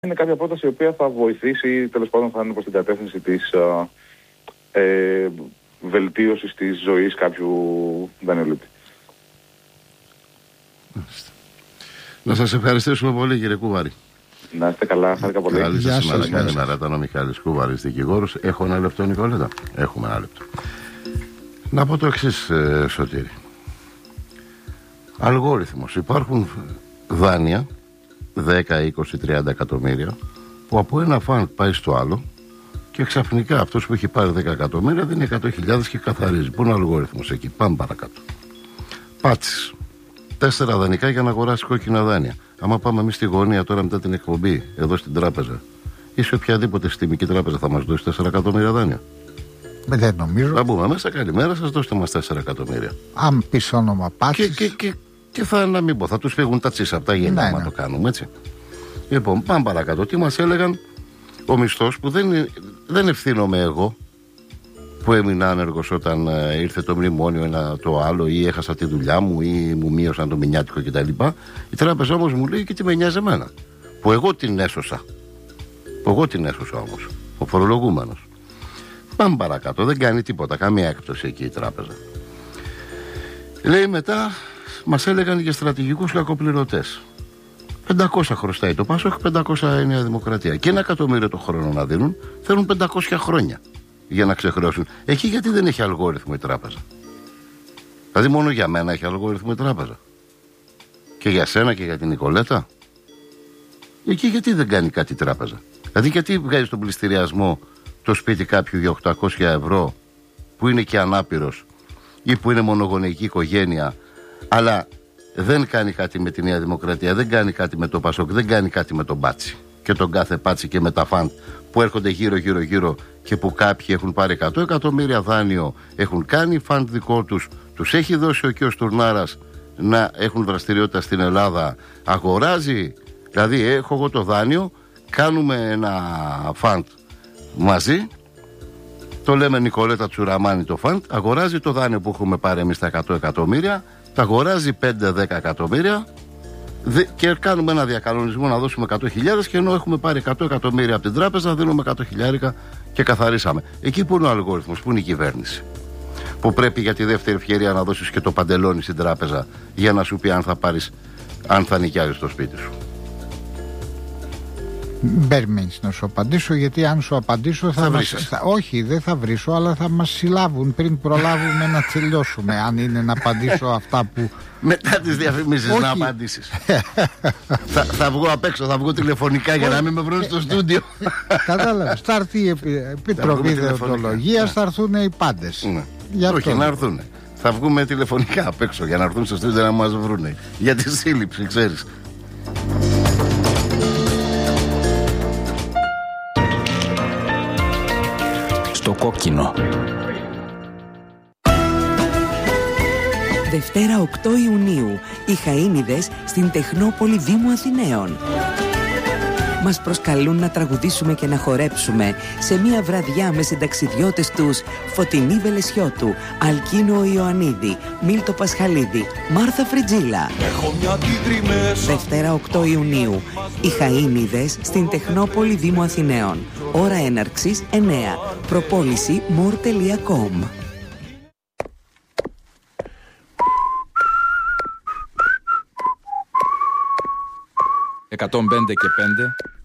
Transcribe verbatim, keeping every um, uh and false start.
Είναι κάποια πρόταση η οποία θα βοηθήσει, τέλος πάντων θα είναι προς την κατεύθυνση της ε, βελτίωσης της ζωής κάποιου δανειολήπτη. Να σας ευχαριστήσουμε πολύ, κύριε Κούβαρη. Να είστε καλά, χάρηκα πολύ. Καλή σας ημέρα, καλημέρα. Ήταν ο Μιχάλης Κούβαρης, δικηγόρος. Έχω ένα λεπτό, Νικόλετα. Έχουμε ένα λεπτό. Να πω το εξής, ε, Σωτήρη. Αλγόριθμος. Υπάρχουν δάνεια δέκα, είκοσι, τριάντα εκατομμύρια που από ένα φαντ πάει στο άλλο και ξαφνικά αυτός που έχει πάρει δέκα εκατομμύρια δίνει εκατό χιλιάδες και καθαρίζει. Πού είναι ο αλγόριθμος εκεί? Πάμε παρακάτω. Πάτσεις. Τέσσερα δανεικά για να αγοράσει κόκκινα δάνεια. Άμα πάμε εμείς στη γωνία τώρα μετά την εκπομπή, εδώ στην τράπεζα, ή σε οποιαδήποτε συστημική τράπεζα θα μας δώσει τέσσερα εκατομμύρια δάνεια? Δεν νομίζω. Θα μπούμε μέσα, καλημέρα σας, δώστε μας τέσσερα εκατομμύρια. Αν πεις όνομα Πάτης. Και, και, και, και θα να μην πω, θα τους φύγουν τα τσίσα από τα γένια, άμα το κάνουμε έτσι. Λοιπόν, πάμε παρακάτω. Τι μας έλεγαν? Ο μισθός που δεν, δεν ευθύνομαι εγώ που έμεινα άνεργος όταν ε, ήρθε το μνημόνιο ένα το άλλο, ή έχασα τη δουλειά μου, ή μου μείωσαν το μηνιάτικο κτλ. Η τράπεζα όμως μου λέει, και τι με νοιάζει εμένα, που εγώ την έσωσα. Που εγώ την έσωσα όμως, ο φορολογούμενος. Πάμε παρακάτω, δεν κάνει τίποτα, καμία έκπτωση εκεί η τράπεζα. Λέει μετά, μας έλεγαν για στρατηγικούς κακοπληρωτές. πεντακόσια χρωστάει το Πάσοκ, πεντακόσια η Νέα Δημοκρατία. Και ένα εκατομμύριο το χρόνο να δίνουν, θέλουν πεντακόσια χρόνια για να ξεχρεώσουν. Εκεί γιατί δεν έχει αλγόριθμο η τράπεζα? Δηλαδή μόνο για μένα έχει αλγόριθμο η τράπεζα? Και για σένα και για την Νικολέτα? Εκεί γιατί δεν κάνει κάτι η τράπεζα? Δηλαδή γιατί βγάζει στον πληστηριασμό το σπίτι κάποιου για οκτακόσια ευρώ που είναι και ανάπηρος ή που είναι μονογονεϊκή οικογένεια, αλλά δεν κάνει κάτι με τη Νέα Δημοκρατία, δεν κάνει κάτι με το Πασόκ, δεν κάνει κάτι με τον Μπάτσι και τον κάθε Πάτσι και με τα φαντ που έρχονται γύρω γύρω γύρω και που κάποιοι έχουν πάρει εκατό εκατομμύρια δάνειο, έχουν κάνει φαντ δικό τους, τους έχει δώσει ο κ. Τουρνάρας να έχουν δραστηριότητα στην Ελλάδα, αγοράζει, δηλαδή έχω εγώ το δάνειο, κάνουμε ένα φαντ μαζί, το λέμε Νικολέτα Τσουραμάνη το φαντ, αγοράζει το δάνειο που έχουμε πάρει εμείς τα εκατό εκατομμύρια, τα αγοράζει πέντε δέκα εκατομμύρια και κάνουμε ένα διακανονισμό να δώσουμε εκατό χιλιάδες, και ενώ έχουμε πάρει εκατό εκατομμύρια από την τράπεζα δίνουμε εκατό χιλιάρικα και καθαρίσαμε. Εκεί που είναι ο αλγόριθμος, που είναι η κυβέρνηση, που πρέπει για τη δεύτερη ευκαιρία να δώσεις και το παντελόνι στην τράπεζα για να σου πει αν θα πάρεις, αν θα νοικιάζεις το σπίτι σου? Μην περιμένεις να σου απαντήσω, γιατί αν σου απαντήσω θα, θα μας, θα όχι δεν θα βρίσω, αλλά θα μας συλλάβουν πριν προλάβουμε να τελειώσουμε, αν είναι να απαντήσω αυτά που μετά τις διαφημίσεις να απαντήσεις. θα, θα βγω απ' έξω, θα βγω τηλεφωνικά για να μην με βρουν στο στούντιο. Κατάλαβες, θα έρθει η Επιτροπή Δεοντολογίας, θα έρθουν οι πάντες. Ναι. Όχι, να έρθουν. Θα βγούμε τηλεφωνικά απ' έξω για να έρθουν στο στούντιο να μας βρουν για τη σύλληψη, ξέρεις. Στο κόκκινο. Δευτέρα οκτώ Ιουνίου, οι Χαΐνιδες στην Τεχνόπολη Δήμου Αθηναίων. Μας προσκαλούν να τραγουδήσουμε και να χορέψουμε σε μια βραδιά με συνταξιδιώτες τους Φωτεινή Βελεσιώτου, Αλκίνο Ιωαννίδη, Μίλτο Πασχαλίδη, Μάρθα Φριτζίλα. Δευτέρα οκτώ Ιουνίου, οι Χαΐνιδες στην Τεχνόπολη Δήμου Αθηναίων. Ώρα έναρξης εννέα. Προπόληση more τελεία com. εκατόν πέντε και πέντε